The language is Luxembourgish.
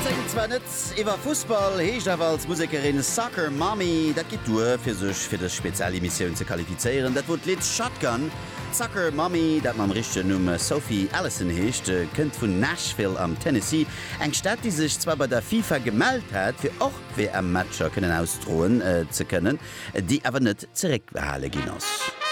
Zwar net iwwer Fußball hecht awer als Musikerin Soccer Mommy, dat gibt du fir sech fir de Spezialmissionioun ze qualifizieren. Dat wot Lied Shotgun. Soccer Mommy, dat mam richchte Nummer Sophie Allison hecht, kënnt vun Nashville am Tennessee, eng Stadt, die sich zwar bei der FIFA gemeldt hat, fir och WM-Matscher kënnen ausdroen ze kënnen, die awer net zereckbehale ginnners.